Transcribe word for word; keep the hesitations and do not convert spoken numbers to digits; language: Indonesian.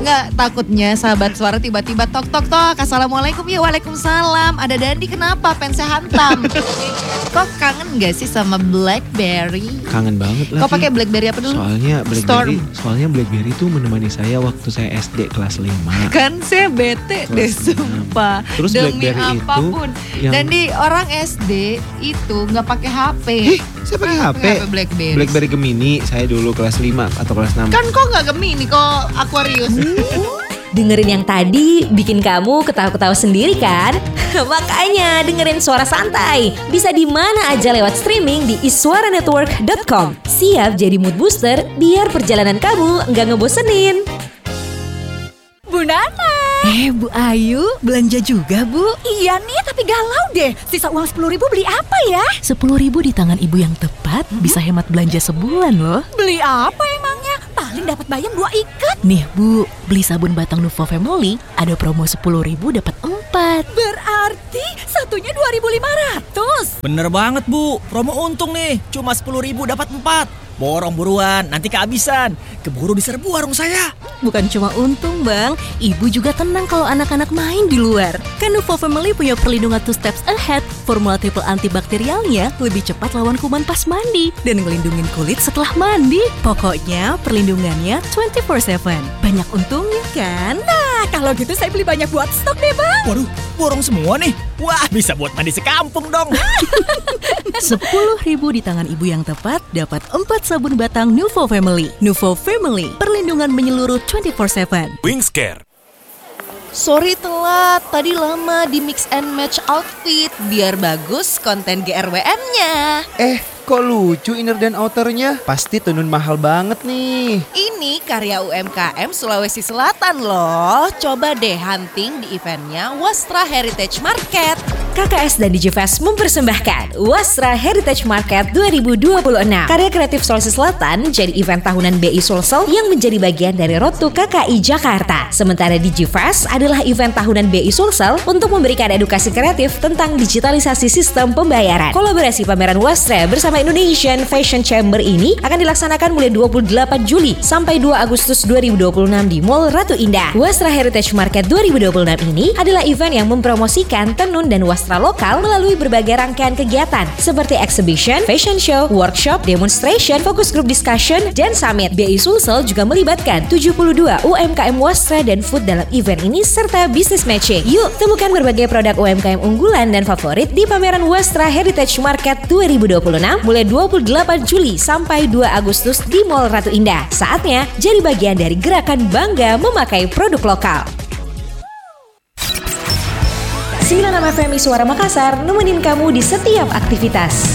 Enggak, takutnya sahabat suara tiba-tiba tok tok tok. Assalamualaikum, ya waalaikumsalam. Ada Dandi, kenapa pensnya hantam? Kok kangen gak sih sama BlackBerry? Kangen banget lah. Kok pakai BlackBerry apa dulu? Soalnya BlackBerry, soalnya BlackBerry tuh menemani saya waktu saya S D kelas lima. Kan saya bete deh sumpah. Terus demi BlackBerry apapun. itu yang... Dan di orang S D itu nggak pakai H P. Eh, saya pakai H P. BlackBerry. BlackBerry Gemini saya dulu kelas lima atau kelas enam. Kan kok nggak Gemini, kok Aquarius. Dengerin yang tadi bikin kamu ketawa-ketawa sendiri kan? Makanya dengerin Suara Santai. Bisa di mana aja lewat streaming di iswara network dot com. Siap jadi mood booster biar perjalanan kamu nggak ngebosenin. Bu Nana. Eh Bu Ayu, belanja juga Bu? Iya nih, tapi galau deh. Sisa uang sepuluh ribu beli apa ya? Sepuluh ribu di tangan ibu yang tepat hmm? bisa hemat belanja sebulan loh. Beli apa emangnya? Paling dapat bayam dua ikat. Nih Bu, beli sabun batang Nuvo Family ada promo sepuluh ribu dapat empat. Berarti satunya dua ribu lima ratus. Bener banget Bu, promo untung nih. Cuma sepuluh ribu dapat empat. Borong buruan, nanti kehabisan. Keburu diserbu warung saya. Bukan cuma untung Bang, ibu juga tenang kalau anak-anak main di luar. Kan Nuvo Family punya perlindungan two steps ahead. Formula triple antibakterialnya lebih cepat lawan kuman pas mandi dan ngelindungin kulit setelah mandi. Pokoknya perlindungannya twenty-four seven. Banyak untungnya kan? Nah, kalau gitu saya beli banyak buat stok deh Bang. Waduh, borong semua nih. Wah, bisa buat mandi sekampung dong. Sepuluh ribu di tangan ibu yang tepat dapat empat sabun batang Nuvo Family. Nuvo Family, perlindungan menyeluruh twenty-four seven. Wingscare. Sorry telat, tadi lama di mix and match outfit biar bagus konten G R W M-nya. Eh, kok lucu inner dan outernya? Pasti tenun mahal banget nih. Ini karya U M K M Sulawesi Selatan loh. Coba deh hunting di eventnya Wastra Heritage Market. K K S dan Digifest mempersembahkan Wastra Heritage Market dua ribu dua puluh enam. Karya kreatif Sulawesi Selatan jadi event tahunan B I Sulsel yang menjadi bagian dari Road to K K I Jakarta. Sementara Digifest adalah event tahunan B I Sulsel untuk memberikan edukasi kreatif tentang digitalisasi sistem pembayaran. Kolaborasi pameran Wastra bersama Indonesian Fashion Chamber ini akan dilaksanakan mulai dua puluh delapan Juli sampai dua Agustus dua ribu dua puluh enam di Mall Ratu Indah. Wastra Heritage Market dua ribu dua puluh enam ini adalah event yang mempromosikan tenun dan wastra lokal melalui berbagai rangkaian kegiatan seperti exhibition, fashion show, workshop, demonstration, focus group discussion, dan summit. B I Sulsel juga melibatkan tujuh puluh dua U M K M wastra dan food dalam event ini serta business matching. Yuk, temukan berbagai produk U M K M unggulan dan favorit di pameran Wastra Heritage Market dua ribu dua puluh enam mulai dua puluh delapan Juli sampai dua Agustus di Mall Ratu Indah. Saatnya jadi bagian dari gerakan bangga memakai produk lokal. sembilan puluh enam F M I Suara Makassar nemenin kamu di setiap aktivitas.